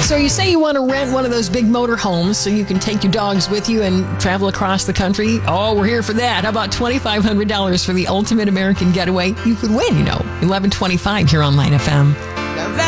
So you say you want to rent one of those big motor homes so you can take your dogs with you and travel across the country? Oh, we're here for that. How about $2,500 for the ultimate American getaway? You could win, 1125 here on Line FM.